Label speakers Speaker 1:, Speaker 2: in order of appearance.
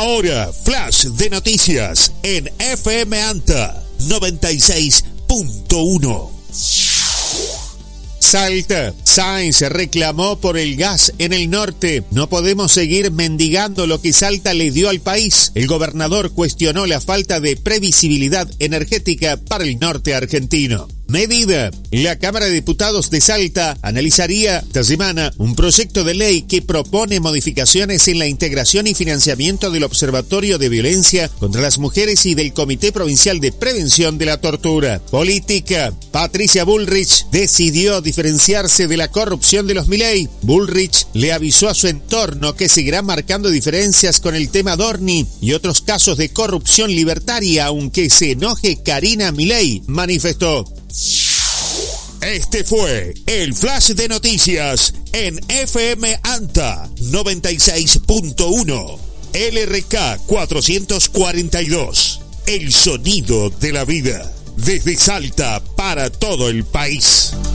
Speaker 1: Ahora, flash de noticias en FM Anta 96.1. Salta. Sáenz reclamó por el gas en el norte. No podemos seguir mendigando lo que Salta le dio al país. El gobernador cuestionó la falta de previsibilidad energética para el norte argentino. Medida. La Cámara de Diputados de Salta analizaría esta semana un proyecto de ley que propone modificaciones en la integración y financiamiento del Observatorio de Violencia contra las Mujeres y del Comité Provincial de Prevención de la Tortura. Política. Patricia Bullrich decidió diferenciarse de la corrupción de los Milei. Bullrich le avisó a su entorno que seguirá marcando diferencias con el tema Dorni y otros casos de corrupción libertaria, aunque se enoje Karina Milei, manifestó. Este fue el flash de noticias en FM Anta 96.1 LRK 442. El sonido de la vida. Desde Salta para todo el país.